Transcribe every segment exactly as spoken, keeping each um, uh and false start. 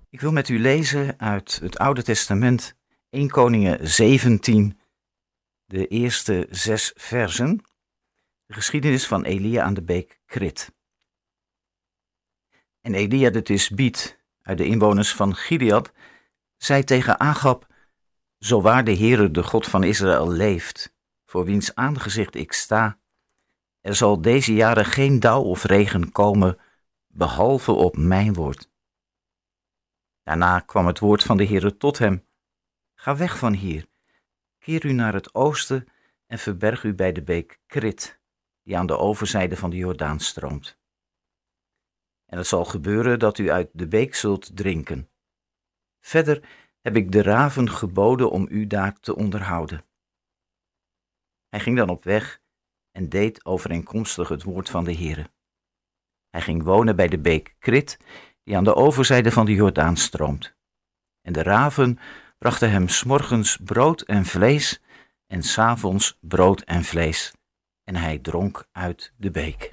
Ik wil met u lezen uit het Oude Testament, Eerste Koningen zeventien, de eerste zes versen, de geschiedenis van Elia aan de beek Krit. En Elia de Tisbiet, uit de inwoners van Gilead, zei tegen Agab: zo waar de Heere, de God van Israël, leeft, voor wiens aangezicht ik sta, er zal deze jaren geen dauw of regen komen, behalve op mijn woord. Daarna kwam het woord van de Heere tot hem: ga weg van hier, keer u naar het oosten en verberg u bij de beek Krit, die aan de overzijde van de Jordaan stroomt. En het zal gebeuren dat u uit de beek zult drinken. Verder heb ik de raven geboden om u daar te onderhouden. Hij ging dan op weg en deed overeenkomstig het woord van de Heere. Hij ging wonen bij de beek Krit, die aan de overzijde van de Jordaan stroomt. En de raven brachten hem 's morgens brood en vlees en 's avonds brood en vlees. En hij dronk uit de beek.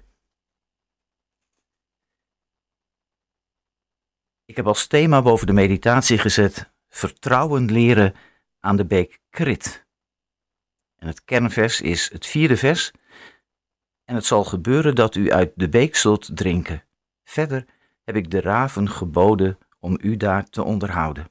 Ik heb als thema boven de meditatie gezet: vertrouwen leren aan de beek Krit. En het kernvers is het vierde vers. En het zal gebeuren dat u uit de beek zult drinken. Verder heb ik de raven geboden om u daar te onderhouden.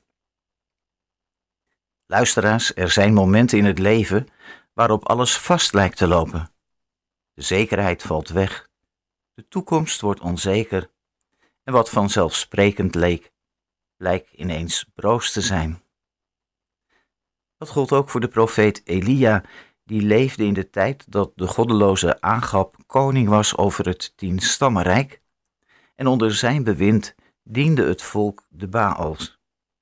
Luisteraars, er zijn momenten in het leven waarop alles vast lijkt te lopen. De zekerheid valt weg. De toekomst wordt onzeker. En wat vanzelfsprekend leek, lijkt ineens broos te zijn. Dat gold ook voor de profeet Elia, die leefde in de tijd dat de goddeloze Agab koning was over het tienstammenrijk. En onder zijn bewind diende het volk de Baals.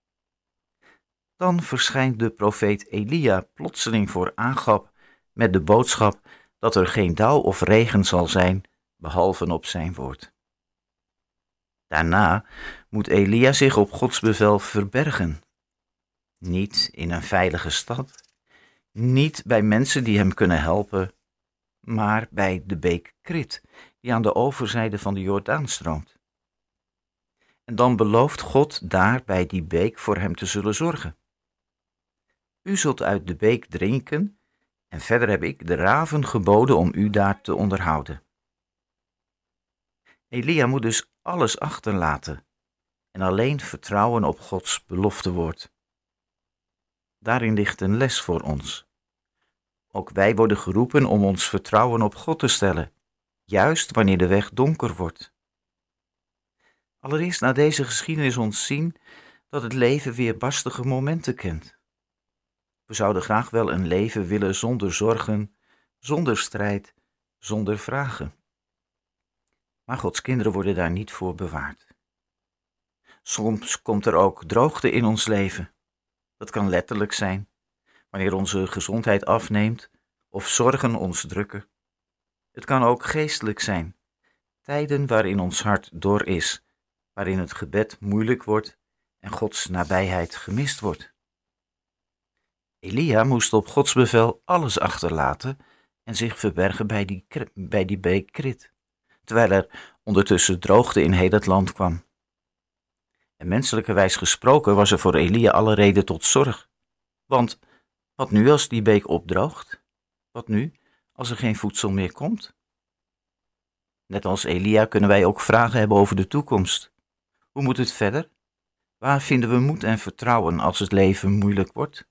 Dan verschijnt de profeet Elia plotseling voor Agab met de boodschap dat er geen dauw of regen zal zijn, behalve op zijn woord. Daarna moet Elia zich op Gods bevel verbergen. Niet in een veilige stad, niet bij mensen die hem kunnen helpen, maar bij de beek Krit, die aan de overzijde van de Jordaan stroomt. En dan belooft God daar bij die beek voor hem te zullen zorgen. U zult uit de beek drinken, en verder heb ik de raven geboden om u daar te onderhouden. Elia moet dus alles achterlaten en alleen vertrouwen op Gods beloftewoord. Daarin ligt een les voor ons. Ook wij worden geroepen om ons vertrouwen op God te stellen, juist wanneer de weg donker wordt. Allereerst laat deze geschiedenis ons zien dat het leven weerbarstige momenten kent. We zouden graag wel een leven willen zonder zorgen, zonder strijd, zonder vragen. Maar Gods kinderen worden daar niet voor bewaard. Soms komt er ook droogte in ons leven. Dat kan letterlijk zijn, wanneer onze gezondheid afneemt of zorgen ons drukken. Het kan ook geestelijk zijn, tijden waarin ons hart dor is, waarin het gebed moeilijk wordt en Gods nabijheid gemist wordt. Elia moest op Gods bevel alles achterlaten en zich verbergen bij die, bij die beek Krit, terwijl er ondertussen droogte in heel het land kwam. En menselijkerwijs gesproken was er voor Elia alle reden tot zorg. Want wat nu als die beek opdroogt? Wat nu als er geen voedsel meer komt? Net als Elia kunnen wij ook vragen hebben over de toekomst. Hoe moet het verder? Waar vinden we moed en vertrouwen als het leven moeilijk wordt?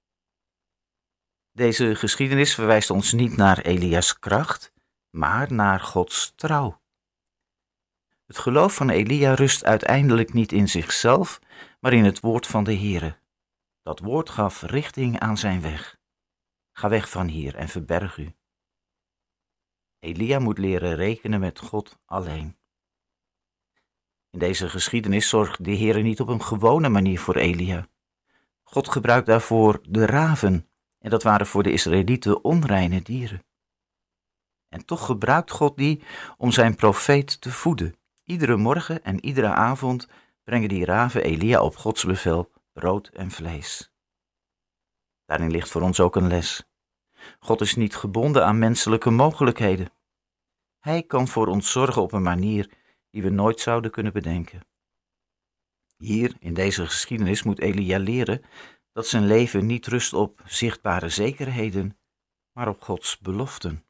Deze geschiedenis verwijst ons niet naar Elia's kracht, maar naar Gods trouw. Het geloof van Elia rust uiteindelijk niet in zichzelf, maar in het woord van de Heere. Dat woord gaf richting aan zijn weg. Ga weg van hier en verberg u. Elia moet leren rekenen met God alleen. In deze geschiedenis zorgt de Heere niet op een gewone manier voor Elia. God gebruikt daarvoor de raven, en dat waren voor de Israëlieten onreine dieren. En toch gebruikt God die om zijn profeet te voeden. Iedere morgen en iedere avond brengen die raven Elia op Gods bevel brood en vlees. Daarin ligt voor ons ook een les. God is niet gebonden aan menselijke mogelijkheden. Hij kan voor ons zorgen op een manier die we nooit zouden kunnen bedenken. Hier, in deze geschiedenis, moet Elia leren dat zijn leven niet rust op zichtbare zekerheden, maar op Gods beloften.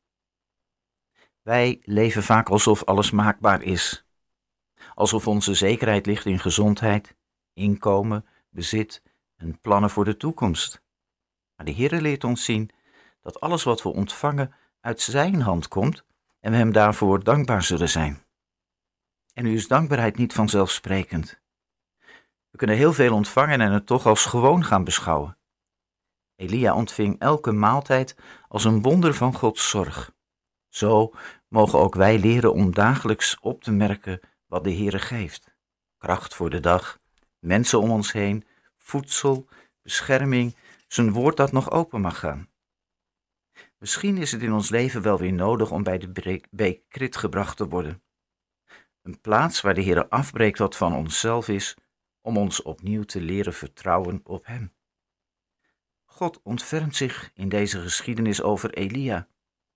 Wij leven vaak alsof alles maakbaar is. Alsof onze zekerheid ligt in gezondheid, inkomen, bezit en plannen voor de toekomst. Maar de Heere leert ons zien dat alles wat we ontvangen uit zijn hand komt en we hem daarvoor dankbaar zullen zijn. En nu is dankbaarheid niet vanzelfsprekend. We kunnen heel veel ontvangen en het toch als gewoon gaan beschouwen. Elia ontving elke maaltijd als een wonder van Gods zorg. Zo mogen ook wij leren om dagelijks op te merken wat de Heere geeft. Kracht voor de dag, mensen om ons heen, voedsel, bescherming, zijn woord dat nog open mag gaan. Misschien is het in ons leven wel weer nodig om bij de beek Krit gebracht te worden. Een plaats waar de Heere afbreekt wat van onszelf is, om ons opnieuw te leren vertrouwen op hem. God ontfermt zich in deze geschiedenis over Elia.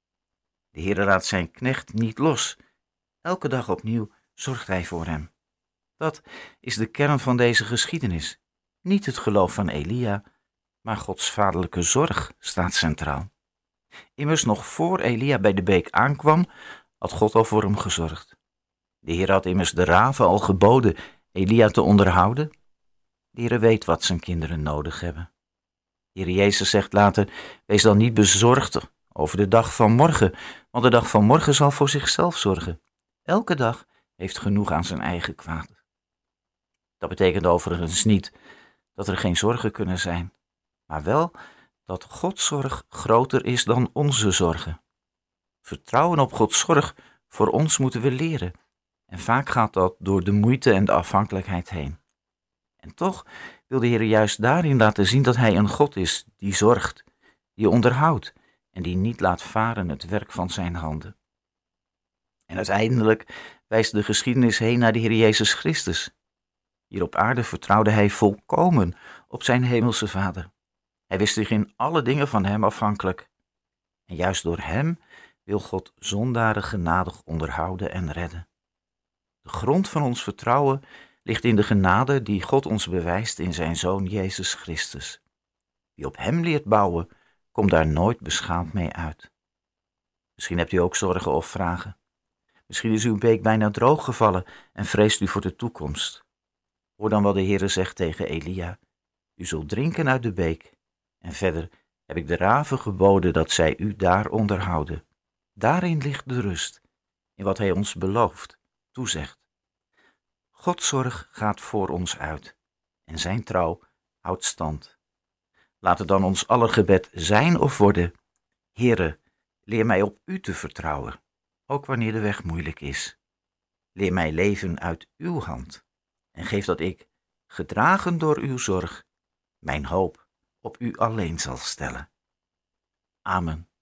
De Heere laat zijn knecht niet los. Elke dag opnieuw zorgt hij voor hem. Dat is de kern van deze geschiedenis. Niet het geloof van Elia, maar Gods vaderlijke zorg staat centraal. Immers nog voor Elia bij de beek aankwam, had God al voor hem gezorgd. De Heer had immers de raven al geboden Elia te onderhouden. De Heer weet wat zijn kinderen nodig hebben. De Heer Jezus zegt later, wees dan niet bezorgd over de dag van morgen, want de dag van morgen zal voor zichzelf zorgen. Elke dag heeft genoeg aan zijn eigen kwaad. Dat betekent overigens niet dat er geen zorgen kunnen zijn, maar wel dat Gods zorg groter is dan onze zorgen. Vertrouwen op Gods zorg voor ons moeten we leren. En vaak gaat dat door de moeite en de afhankelijkheid heen. En toch wil de Heer juist daarin laten zien dat Hij een God is die zorgt, die onderhoudt en die niet laat varen het werk van zijn handen. En uiteindelijk wijst de geschiedenis heen naar de Heer Jezus Christus. Hier op aarde vertrouwde Hij volkomen op zijn hemelse Vader. Hij wist zich in alle dingen van Hem afhankelijk. En juist door Hem wil God zondaren genadig onderhouden en redden. De grond van ons vertrouwen ligt in de genade die God ons bewijst in zijn Zoon Jezus Christus. Wie op Hem leert bouwen, komt daar nooit beschaamd mee uit. Misschien hebt u ook zorgen of vragen. Misschien is uw beek bijna droog gevallen en vreest u voor de toekomst. Hoor dan wat de Heere zegt tegen Elia. U zult drinken uit de beek. En verder heb ik de raven geboden dat zij u daar onderhouden. Daarin ligt de rust, in wat Hij ons belooft, toezegt. Gods zorg gaat voor ons uit en zijn trouw houdt stand. Laat het dan ons aller gebed zijn of worden. Heere, leer mij op u te vertrouwen, ook wanneer de weg moeilijk is. Leer mij leven uit uw hand en geef dat ik, gedragen door uw zorg, mijn hoop op u alleen zal stellen. Amen.